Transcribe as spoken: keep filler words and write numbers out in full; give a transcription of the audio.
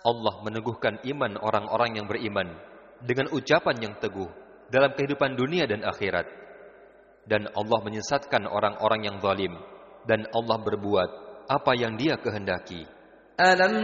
Allah meneguhkan iman orang-orang yang beriman dengan ucapan yang teguh dalam kehidupan dunia dan akhirat. Dan Allah menyesatkan orang-orang yang zalim, dan Allah berbuat apa yang Dia kehendaki. Alam